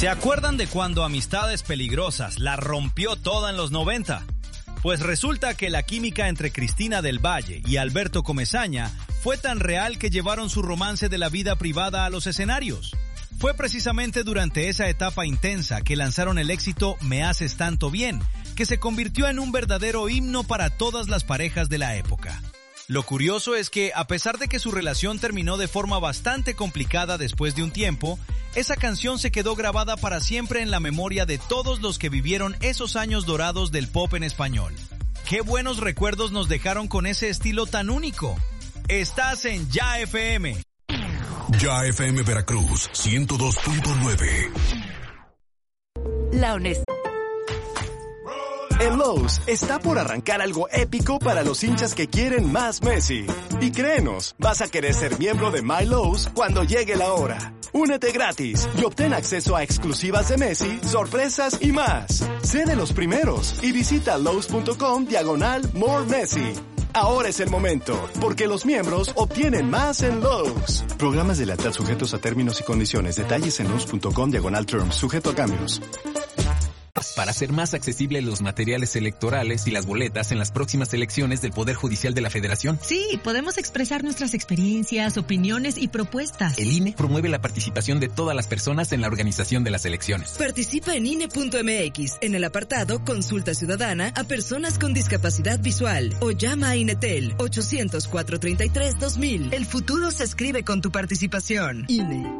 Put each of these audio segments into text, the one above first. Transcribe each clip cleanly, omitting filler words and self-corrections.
¿Se acuerdan de cuando Amistades Peligrosas la rompió toda en los 90? Pues resulta que la química entre Cristina del Valle y Alberto Comesaña fue tan real que llevaron su romance de la vida privada a los escenarios. Fue precisamente durante esa etapa intensa que lanzaron el éxito Me Haces Tanto Bien, que se convirtió en un verdadero himno para todas las parejas de la época. Lo curioso es que, a pesar de que su relación terminó de forma bastante complicada después de un tiempo, esa canción se quedó grabada para siempre en la memoria de todos los que vivieron esos años dorados del pop en español. ¡Qué buenos recuerdos nos dejaron con ese estilo tan único! Estás en Ya FM. Ya FM Veracruz, 102.9. La honestidad. En Lowe's está por arrancar algo épico para los hinchas que quieren más Messi. Y créenos, vas a querer ser miembro de My Lowe's cuando llegue la hora. Únete gratis y obtén acceso a exclusivas de Messi, sorpresas y más. Sé de los primeros y visita Lowe's.com/More Messi. Ahora es el momento, porque los miembros obtienen más en Lowe's. Programas de lealtad sujetos a términos y condiciones. Detalles en Lowe's.com/Terms, sujeto a cambios. Para hacer más accesibles los materiales electorales y las boletas en las próximas elecciones del Poder Judicial de la Federación. Sí, podemos expresar nuestras experiencias, opiniones y propuestas. El INE promueve la participación de todas las personas en la organización de las elecciones. Participa en INE.mx, en el apartado Consulta Ciudadana a personas con discapacidad visual, o llama a INETEL 800-433-2000. El futuro se escribe con tu participación. INE.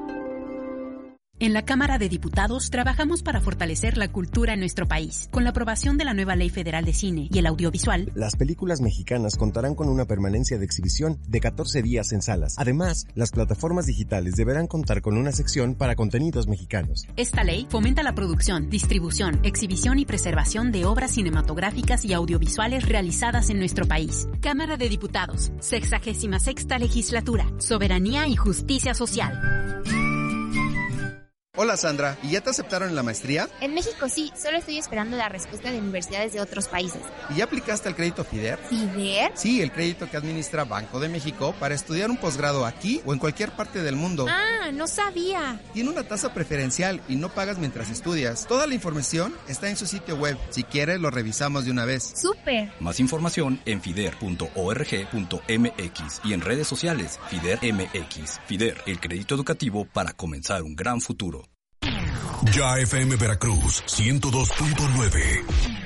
En la Cámara de Diputados trabajamos para fortalecer la cultura en nuestro país. Con la aprobación de la nueva Ley Federal de Cine y el Audiovisual, las películas mexicanas contarán con una permanencia de exhibición de 14 días en salas. Además, las plataformas digitales deberán contar con una sección para contenidos mexicanos. Esta ley fomenta la producción, distribución, exhibición y preservación de obras cinematográficas y audiovisuales realizadas en nuestro país. Cámara de Diputados, 66ª Legislatura, Soberanía y Justicia Social. Hola Sandra, ¿y ya te aceptaron en la maestría? En México sí, solo estoy esperando la respuesta de universidades de otros países. ¿Y ya aplicaste al crédito FIDER? ¿FIDER? Sí, el crédito que administra Banco de México para estudiar un posgrado aquí o en cualquier parte del mundo. Ah, no sabía. Tiene una tasa preferencial y no pagas mientras estudias. Toda la información está en su sitio web. Si quieres, lo revisamos de una vez. ¡Súper! Más información en fider.org.mx y en redes sociales FIDER MX. FIDER, el crédito educativo para comenzar un gran futuro. Ya FM Veracruz, 102.9.